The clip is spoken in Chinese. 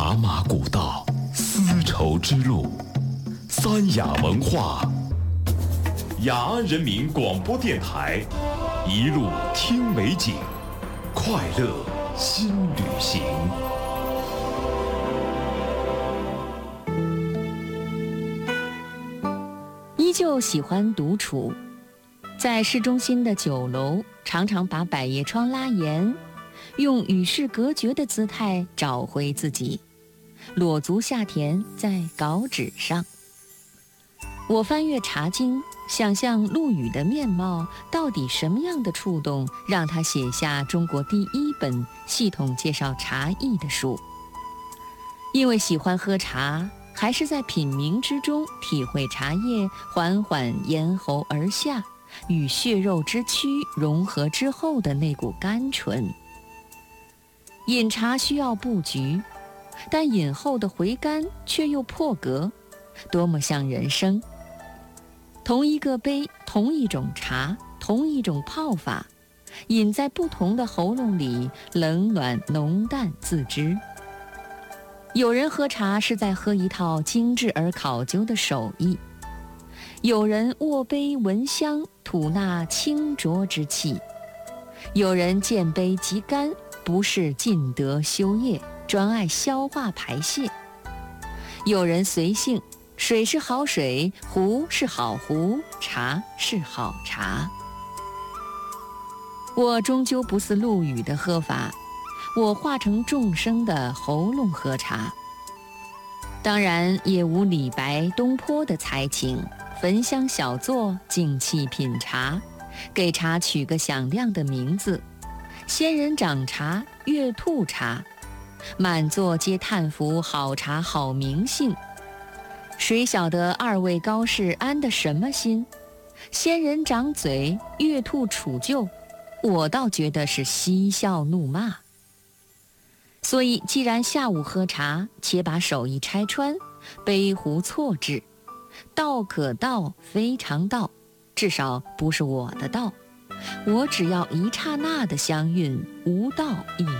茶马古道，丝绸之路，三雅文化，雅安人民广播电台，一路听美景，快乐新旅行。 依旧喜欢独处，在市中心的酒楼，常常把百叶窗拉严，用与世隔绝的姿态找回自己，裸足下田在稿纸上。我翻阅茶经，想象陆羽的面貌，到底什么样的触动让他写下中国第一本系统介绍茶艺的书？因为喜欢喝茶，还是在品茗之中体会茶叶缓缓咽喉而下，与血肉之躯融合之后的那股甘醇。饮茶需要布局，但饮后的回甘却又破格，多么像人生。同一个杯，同一种茶，同一种泡法，饮在不同的喉咙里，冷暖浓淡自知。有人喝茶是在喝一套精致而考究的手艺，有人握杯闻香，吐纳清浊之气，有人见杯即甘，不是尽德修业，专爱消化排泄，有人随性，水是好水，壶是好壶，茶是好茶。我终究不似陆羽的喝法，我化成众生的喉咙喝茶。当然也无李白、东坡的才情，焚香小坐，静气品茶，给茶取个响亮的名字，仙人掌茶、月兔茶，满座皆叹服好茶好名姓。谁晓得二位高士安的什么心？仙人掌嘴，月兔杵臼，我倒觉得是嬉笑怒骂。所以既然下午喝茶，且把手艺拆穿，杯壶错置，道可道，非常道，至少不是我的道。我只要一刹那的相韵，无道亦